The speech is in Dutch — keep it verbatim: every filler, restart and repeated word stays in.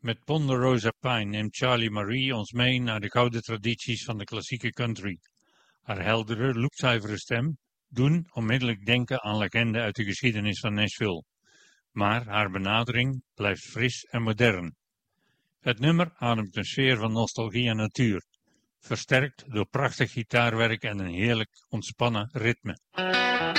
Met Ponderosa Pine neemt Charlie Marie ons mee naar de gouden tradities van de klassieke country. Haar heldere, loopzuivere stem doen onmiddellijk denken aan legenden uit de geschiedenis van Nashville. Maar haar benadering blijft fris en modern. Het nummer ademt een sfeer van nostalgie en natuur, versterkt door prachtig gitaarwerk en een heerlijk ontspannen ritme.